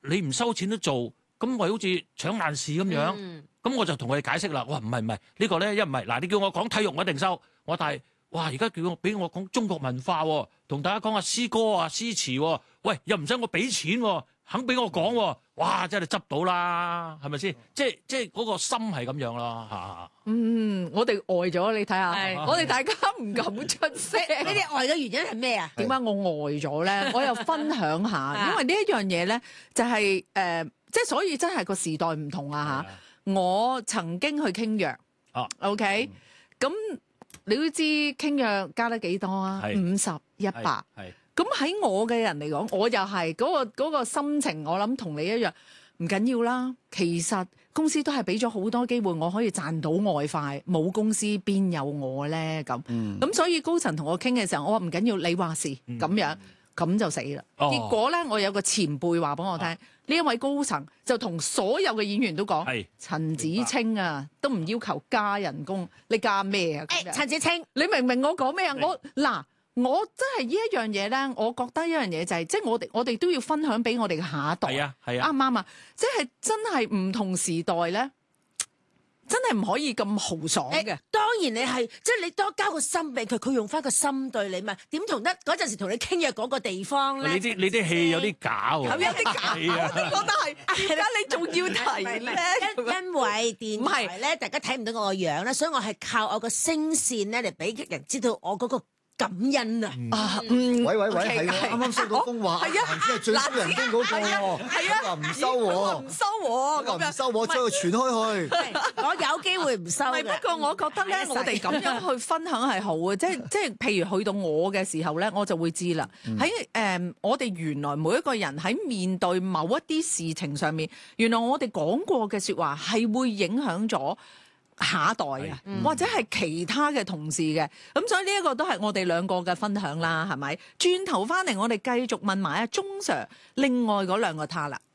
你唔收錢都做，咁咪好似搶爛市咁樣。咁我就同佢哋解釋啦，我話唔係呢個咧，一唔係嗱，你叫我講體育我一定收，我但係哇而家叫我俾我講中國文化喎，同大家講下詩歌啊詩詞喎，喂又唔使我俾錢喎，肯俾我講喎，哇真係執到啦，係咪先？即係嗰個心係咁樣啦嚇。 我哋呆咗，你睇下，我哋大家唔敢出聲。 你哋呆嘅原因係咩啊？ 點解我呆咗咧？我又分享下，因為呢一樣嘢咧，就係即係所以真係個時代唔同啊嚇。我曾經去傾藥，OK，咁你都知傾藥加得幾多啊？50、100。咁喺我嘅人嚟講，我又係嗰個心情，我諗同你一樣，唔緊要啦。其實公司都係俾咗好多機會，我可以賺到外快，冇公司邊有我咧咁。咁所以高層同我傾嘅時候，我話唔緊要，你話事咁樣。咁就死啦！結果咧，我有個前輩話俾我聽，呢一位高層就同所有嘅演員都講：陳子清啊，都唔要求加人工，你加咩啊？ 陳子清， 你明唔明我講咩啊？我真係呢一樣嘢咧，我覺得一樣嘢就係，即係我哋都要分享俾我哋嘅下一代，啱唔啱啊？即係真係唔同時代咧。真係唔可以咁豪爽嘅。 當然你係，即係你多交個心俾佢，佢用翻個心對你嘛。點同得嗰陣時同你傾嘅嗰個地方咧？ 你啲戲有啲假喎。 有啲假，我都覺得係。點解你仲要提咧？ 因為電台咧，大家睇唔到我個樣啦，所以我係靠我個聲線咧嚟俾人知道我嗰個感恩啊！ 喂，係啱啱收到風話，係啊，係最收人工嗰個，話唔收喎， 唔收喎， 咁樣唔收我將佢傳開去。 我有機會唔收嘅。 不過我覺得咧，我哋咁樣去分享係好嘅，即係譬如去到我嘅時候咧，我就會知啦。喺我哋原來每一個人喺面對某一啲事情上面，原來我哋講過嘅説話係會影響咗下一代啊，或者係其他嘅同事嘅，咁所以呢一個都係我哋兩個嘅分享啦，係咪？轉頭翻嚟，我哋繼續問埋阿鐘 Sir 另外嗰兩個他啦。